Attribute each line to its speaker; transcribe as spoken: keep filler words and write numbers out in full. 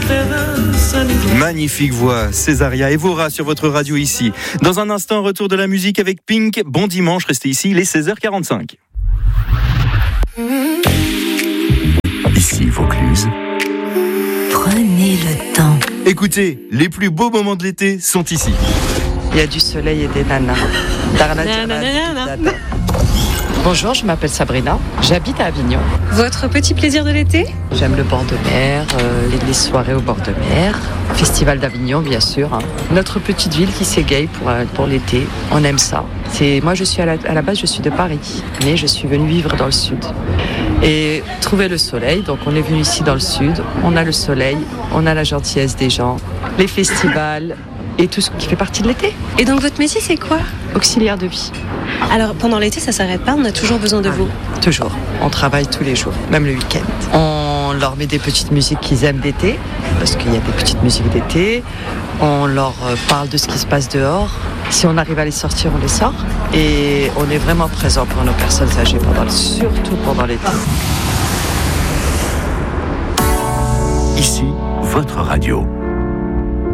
Speaker 1: Magnifique voix, Césaria Evora sur votre radio ici. Dans un instant, retour de la musique avec Pink. Bon dimanche, restez ici, il est seize heures quarante-cinq.
Speaker 2: Ici Vaucluse.
Speaker 3: Prenez le temps.
Speaker 1: Écoutez, les plus beaux moments de l'été sont ici.
Speaker 4: Il y a du soleil et des nanas. Darna, darna, darna. Bonjour, je m'appelle Sabrina, j'habite à Avignon.
Speaker 5: Votre petit plaisir de l'été ?
Speaker 4: J'aime le bord de mer, euh, les soirées au bord de mer, Festival d'Avignon bien sûr. Hein. Notre petite ville qui s'égaye pour, euh, pour l'été, on aime ça. C'est, moi je suis à la, à la base je suis de Paris, mais je suis venue vivre dans le sud. Et trouver le soleil, donc on est venu ici dans le sud, on a le soleil, on a la gentillesse des gens, les festivals et tout ce qui fait partie de l'été.
Speaker 5: Et donc votre métier c'est quoi ?
Speaker 4: Auxiliaire de vie.
Speaker 5: Alors pendant l'été ça s'arrête pas, on a toujours besoin de vous.
Speaker 4: Toujours, on travaille tous les jours, même le week-end. On leur met des petites musiques qu'ils aiment d'été, parce qu'il y a des petites musiques d'été. On leur parle de ce qui se passe dehors. Si on arrive à les sortir, on les sort. Et on est vraiment présent pour nos personnes âgées, pendant, surtout pendant l'été.
Speaker 2: Ici, votre radio.